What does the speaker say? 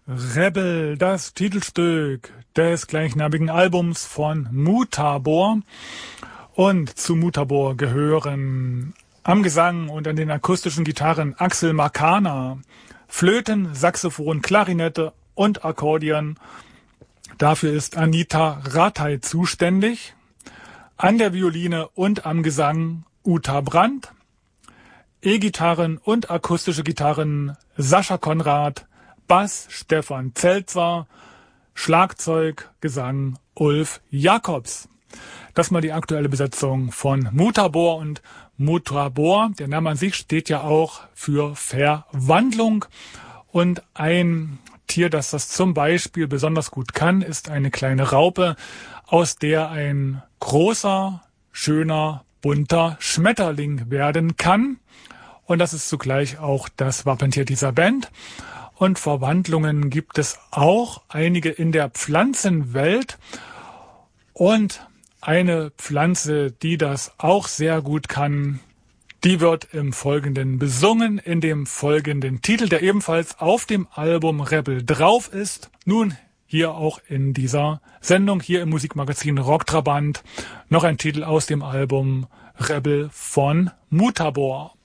Rebel, das Titelstück des gleichnamigen Albums von Mutabor. Und zu Mutabor gehören am Gesang und an den akustischen Gitarren Axel Makana, Flöten, Saxophon, Klarinette und Akkordeon. Dafür ist Anita Rathai zuständig. An der Violine und am Gesang Uta Brandt. E-Gitarren und akustische Gitarren Sascha Konrad, Bass Stefan Zelzer, Schlagzeug, Gesang Ulf Jakobs. Das mal die aktuelle Besetzung von Mutabor. Und Mutabor, der Name an sich steht ja auch für Verwandlung. Und ein Tier, das zum Beispiel besonders gut kann, ist eine kleine Raupe, aus der ein großer, schöner, bunter Schmetterling werden kann. Und das ist zugleich auch das Wappentier dieser Band. Und Verwandlungen gibt es auch einige in der Pflanzenwelt. Und eine Pflanze, die das auch sehr gut kann, die wird im Folgenden besungen, in dem folgenden Titel, der ebenfalls auf dem Album Rebel drauf ist. Nun hier auch in dieser Sendung, hier im Musikmagazin Rocktrabant, noch ein Titel aus dem Album Rebel von Mutabor.